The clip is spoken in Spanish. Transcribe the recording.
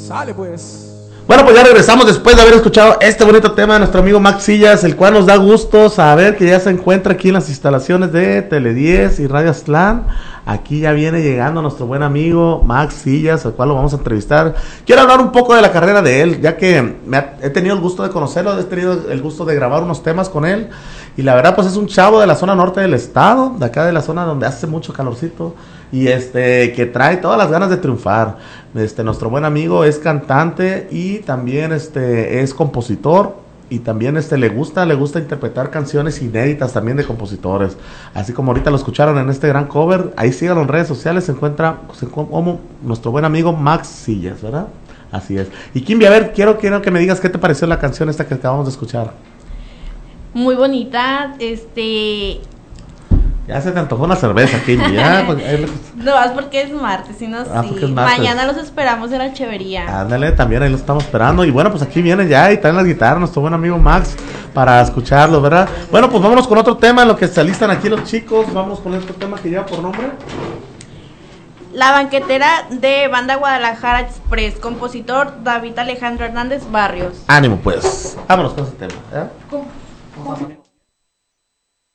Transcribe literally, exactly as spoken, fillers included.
Sale pues. Bueno, pues ya regresamos después de haber escuchado este bonito tema de nuestro amigo Max Sillas, el cual nos da gusto saber que ya se encuentra aquí en las instalaciones de Tele diez y Radio Aztlán. Aquí ya viene llegando nuestro buen amigo Max Sillas, al cual lo vamos a entrevistar. Quiero hablar un poco de la carrera de él, ya que me ha, he tenido el gusto de conocerlo, he tenido el gusto de grabar unos temas con él. Y la verdad, pues es un chavo de la zona norte del estado, de acá de la zona donde hace mucho calorcito. Y este, que trae todas las ganas de triunfar. Este, nuestro buen amigo es cantante y también este, es compositor. Y también este, le gusta, le gusta interpretar canciones inéditas también de compositores. Así como ahorita lo escucharon en este gran cover. Ahí síganlo en redes sociales, se encuentra se, como nuestro buen amigo Max Sillas, ¿verdad? Así es. Y Kimby, a ver, quiero, quiero que me digas qué te pareció la canción esta que acabamos de escuchar. Muy bonita, este... Ya se te antojó una cerveza, Kimby, ya. Pues, eh, no, es porque es martes, sino ah, sí. Es martes. Mañana los esperamos en la Chevería. Ándale, también ahí lo estamos esperando. Y bueno, pues aquí viene ya y traen las guitarras nuestro buen amigo Max para escucharlo, ¿verdad? Bueno, pues vámonos con otro tema, en lo que se alistan aquí los chicos. Vamos con este tema que lleva por nombre La banquetera de Banda Guadalajara Express, compositor David Alejandro Hernández Barrios. Ánimo pues, vámonos con ese tema, ¿eh? ¿Cómo? ¿Cómo?